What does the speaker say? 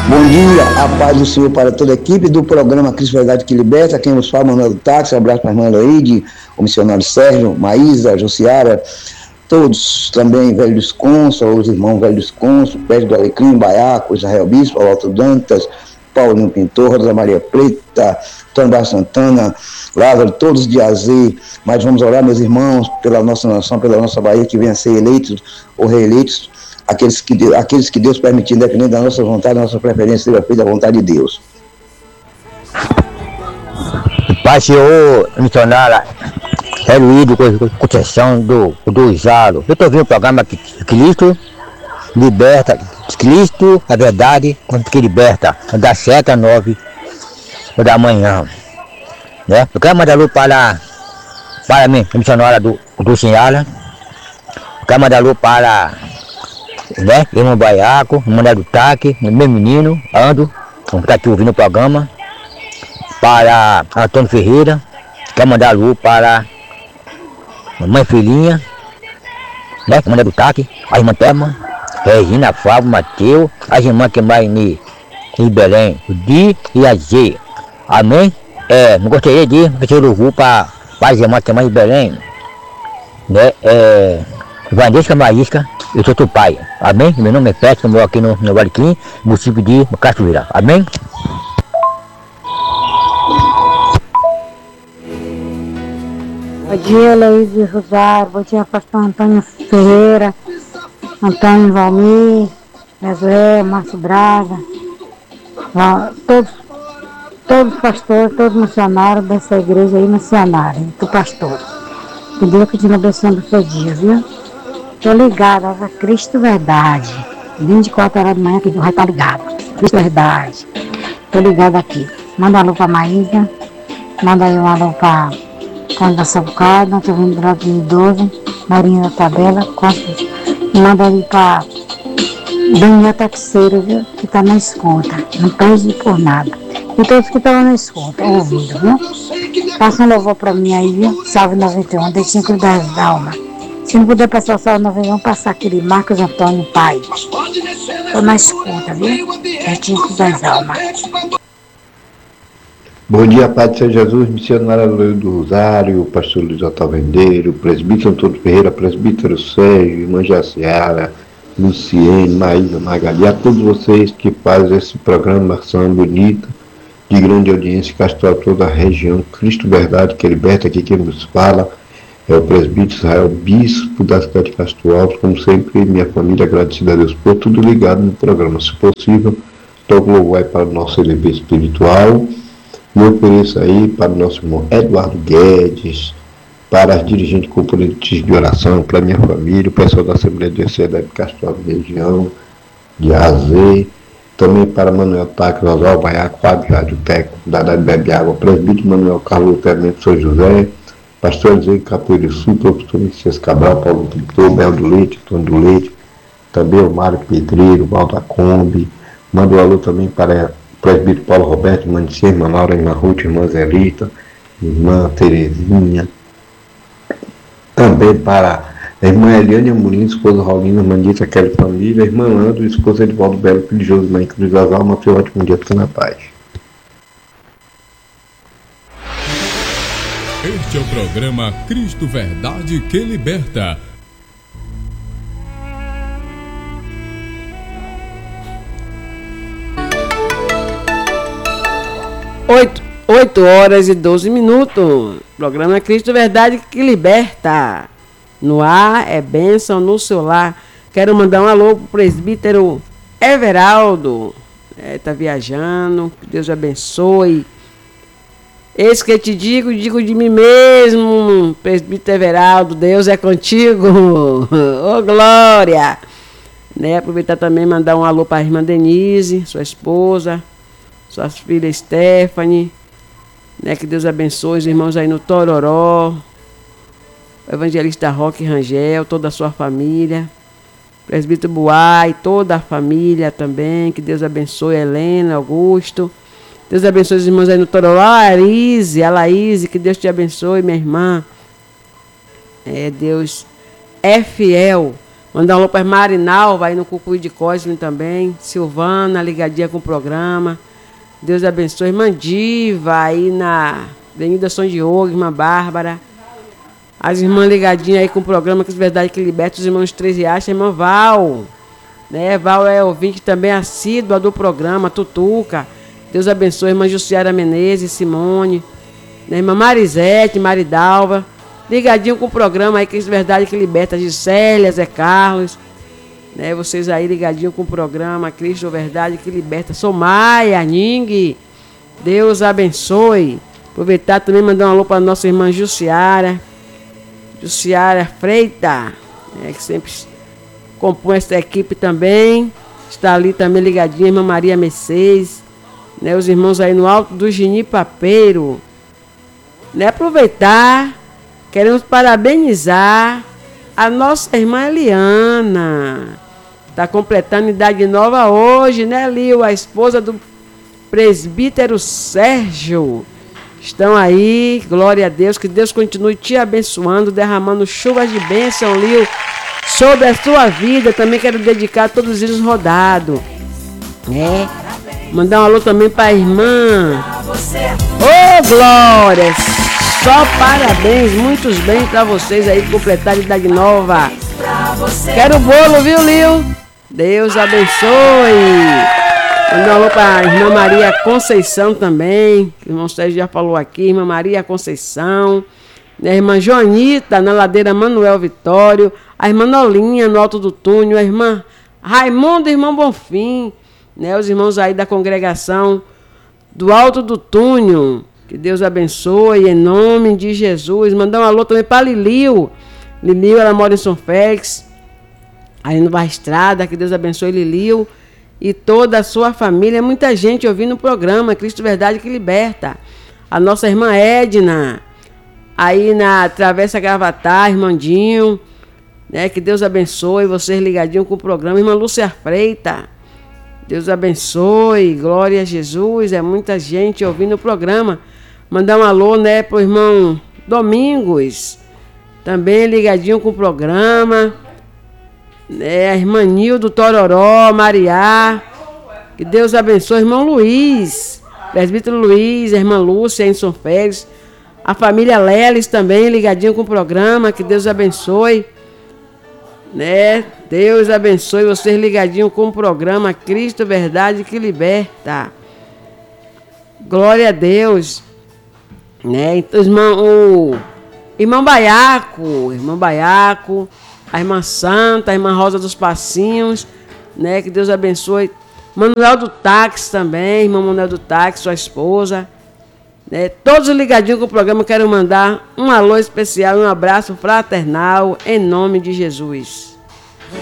Bom dia, a paz do Senhor para toda a equipe do programa Cristo Verdade que Liberta. Quem nos fala, Manuel do Táxi, um abraço para a irmã Loide, o missionário Sérgio, Maísa, Josiara, todos também, Velho dos Consul, os irmãos Velho dos Consul, Pedro do Alecrim, Baiaco, Israel Bispo, Alto Dantas, Paulinho Pintor, Rosa Maria Preta, Tânia Santana, Lázaro, todos de AZ. Mas vamos orar, meus irmãos, pela nossa nação, pela nossa Bahia, que venha a ser eleitos ou reeleitos, aqueles que Deus permitir, independente da nossa vontade, da nossa preferência, seja feita a vontade de Deus. Pai, Senhor, missionária, Heloído, concessão do Zalo. Eu estou vendo o programa Cristo Liberta, Cristo, a verdade, que liberta, das 7 às 9 da manhã. Né? Eu quero mandar luz para mim, a missionária do Sinhala. Eu quero mandar luz para, né, irmão Baiaco, irmão do Taque, meu menino, Ando, que está aqui ouvindo o programa. Para Antônio Ferreira, quero mandar luz para mamãe Filhinha, né, que manda do Taque, a irmã Telma, Regina, Fábio, Mateus, as irmãs que mais em Belém, o Di e a Z. Amém? Não gostaria de fazer o voo para as irmãs que mais em Belém, né? Vanessa Maísca, eu sou teu pai. Amém? Meu nome é Pérez, eu moro aqui no Valecrim, município de Cachoeira. Amém? Bom dia, Luiz de Rosário. Bom dia, pastor Antônio Ferreira, Antônio Valmir, Josué, Márcio Braga, todos os pastores, todos os missionários dessa igreja aí, missionária, do pastor. Que Deus continue abençoando o seu dia, viu? Estou ligada a Cristo Verdade. 24 horas da manhã que vai estar ligado. Cristo Verdade. Estou ligada aqui. Manda um alô para Maísa. Manda aí um alô para Cândido Sabucado, estou vindo do lado de 12, Marinha da Tabela, Costa. Manda ali para Daniel Taxeiro, viu? Que está na escuta. Não perde por nada. E todos que estão na escuta, ouvindo, viu? Passa um louvor para mim aí, viu? Salve 91, deixa eu das almas. Se não puder passar o salve 91, passar aquele Marcos Antônio Pai. Estou na escuta, viu? Deixa das almas. Bom dia, Pai do Senhor Jesus, missionária do Rosário, pastor Luiz Otávio Vendeiro, presbítero Antônio Ferreira, presbítero Sérgio, irmã Jaciara, Luciene, Maísa, Magali, a todos vocês que fazem esse programa, ação bonita, de grande audiência, que astou toda a região, Cristo Verdade, que liberta, aqui quem nos fala, é o presbítero Israel, bispo da cidade de Castro Alves, como sempre, minha família, agradecida a Deus por tudo ligado no programa, se possível, toco louvor para o nosso LB espiritual. E eu ofereço aí para o nosso irmão Eduardo Guedes, para as dirigentes componentes de oração, para a minha família, o pessoal da Assembleia de Deus da Castro Alves região, de AZ, também para Manuel Taque, Oswaldo Baiaco, Fábio Rádio Técnico, Dadá de Bebe Água, presbítero Manuel Carlos Clemente São José, pastor Zé Capoeira do Sul, professor Messias Cabral, Paulo Pintor, Bel do Leite, Antônio do Leite, também o Mário Pedreiro, Valda Kombi, mando um alô também para presbítero Paulo Roberto, irmã de irmã Laura, irmã Ruth, irmã Zelita, irmã Terezinha, também para a irmã Eliane Amorim, esposa Raulina, irmã Dita, aquela família, a irmã Andro, esposa Edvaldo Belo, filho de José, mãe Cruz das Almas, tenha um ótimo dia, fique na paz. Este é o programa Cristo Verdade que Liberta. 8 horas e 12 minutos. Programa Cristo Verdade que Liberta. No ar é bênção no seu lar. Quero mandar um alô pro presbítero Everaldo. Tá viajando. Que Deus abençoe. Eis que eu te digo de mim mesmo, presbítero Everaldo, Deus é contigo. Ô, glória! Né, aproveitar também e mandar um alô para a irmã Denise, sua esposa, suas filhas Stephanie, né, que Deus abençoe os irmãos aí no Tororó, o evangelista Roque Rangel, toda a sua família, presbítero Buai, toda a família também, que Deus abençoe Helena, Augusto, Deus abençoe os irmãos aí no Tororó, a Laís, que Deus te abençoe, minha irmã, Deus é fiel. Mandar um alô para Marinalva aí no Cucuí de Cosme também. Silvana, ligadinha com o programa. Deus abençoe. Irmã Diva aí na Avenida São Diogo, irmã Bárbara. As irmãs ligadinhas aí com o programa Que Verdade Que Liberta, os irmãos 13 Riachos, a irmã Val. Né? Val é ouvinte também assídua do programa, Tutuca. Deus abençoe, irmã Jussiara Menezes, Simone. Né? Irmã Marisete, Maridalva. Ligadinho com o programa aí Que Verdade Que Liberta, Gisélia, Zé Carlos. Né? Vocês aí ligadinho com o programa Cristo Verdade Que Liberta. Sou Maia, Ning. Deus abençoe. Aproveitar também e mandar um alô para a nossa irmã Jussiara Freita, que sempre compõe essa equipe também. Está ali também ligadinha, irmã Maria Mercedes, né, os irmãos aí no Alto do Genipapeiro. Né, aproveitar, queremos parabenizar a nossa irmã Eliana. Está completando idade nova hoje, né, Lio? A esposa do presbítero Sérgio. Estão aí, glória a Deus, que Deus continue te abençoando, derramando chuvas de bênção, Lio, sobre a sua vida. Também quero dedicar a todos eles rodados. Mandar um alô também para a irmã. Ô, glória! Só parabéns, muitos bens para vocês aí, completar a idade nova. Quero o bolo, viu, Lio? Deus abençoe. Mandar um alô para a irmã Maria Conceição também, que o irmão Sérgio já falou aqui, irmã Maria Conceição, né, a irmã Joanita, na ladeira Manuel Vitório, a irmã Nolinha, no Alto do Túnel, a irmã Raimundo e irmão Bonfim, né, os irmãos aí da congregação do Alto do Túnel, que Deus abençoe, em nome de Jesus. Mandar um alô também para Lilio, ela mora em São Félix, aí no Barra Estrada, que Deus abençoe Lilio. E toda a sua família, muita gente ouvindo o programa Cristo Verdade Que Liberta. A nossa irmã Edna, aí na Travessa Gravatar, irmãozinho, né? Que Deus abençoe vocês ligadinhos com o programa. Irmã Lúcia Freita, Deus abençoe, glória a Jesus. É muita gente ouvindo o programa. Mandar um alô, né, pro irmão Domingos, também ligadinho com o programa. A irmã Nildo Tororó, Mariá, que Deus abençoe, irmão Luiz, presbítero Luiz, a irmã Lúcia em São Félix, a família Leles também, ligadinho com o programa, que Deus abençoe, né? Deus abençoe vocês ligadinho com o programa Cristo Verdade Que Liberta. Glória a Deus, né? Então, irmão Baiaco, a irmã Santa, a irmã Rosa dos Passinhos, né? Que Deus abençoe. Manuel do Táxi também, irmão Manuel do Táxi, sua esposa. Né? Todos ligadinhos com o programa, quero mandar um alô especial e um abraço fraternal, em nome de Jesus.